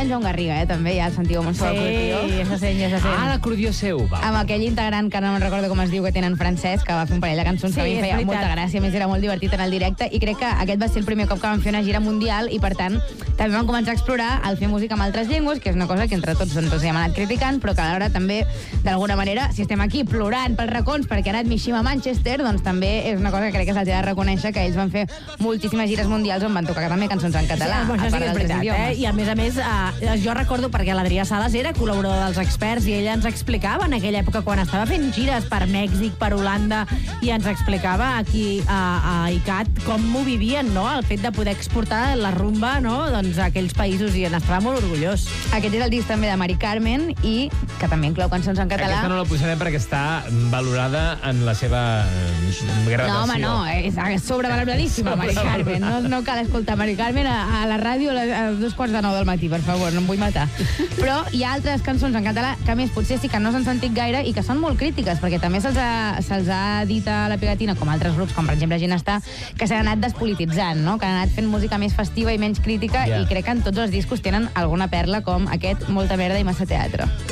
en Joan Garriga, també, ja el sentiu amb un sol acordió. Sí, ja se sent. Ah, l'acordió seu, va. Amb aquell integrant, que no me'n recordo com es diu, que tenen francès, que va fer un parell de cançons que a mi em feia molta gràcia, a més era molt divertit en el directe, i crec que aquest va ser el primer cop que van fer una gira mundial, i per tant també van començar a explorar el fer música amb altres llengües, que és una cosa que entre tots ja hem anat criticant, però que alhora també, d'alguna manera, si estem aquí plorant pels racons perquè ha anat Mishima a Manchester, doncs també és una cosa que crec que se'ls ha de reconèixer, que ells van fer moltíssimes gires mundials on van tocar també cançons en català. Sí, això sí que és veritat, I a més, jo recordo perquè l'Adrià Sales era col·laborador dels Experts i ella ens explicava en aquella època quan estava fent gires per Mèxic, per Holanda, i ens explicava aquí a ICAT com ho vivien, no?, el fet de poder exportar la rumba, no?, doncs a aquells països, i n'estava molt orgullós. Aquest és el disc també de Mari Carmen, i que també inclou cançons en català. Aquesta no la posarem perquè està valorada en la seva gradació. No, home, no, és sobrevaloradíssima, Mari Carmen. No cal escoltar Mari Carmen a la ràdio a 2:45 del matí, per favor, no em vull matar. Però hi ha altres cançons en català que, a més, potser sí que no s'han sentit gaire i que són molt crítiques, perquè també se'ls ha dit a la pegatina, com altres grups, com per exemple Ginestà, que s'han anat despolititzant, no?, que han anat fent música més festiva i menys crítica, i crec que en tots els discos tenen alguna perla com aquest Molta merda i massa teatre.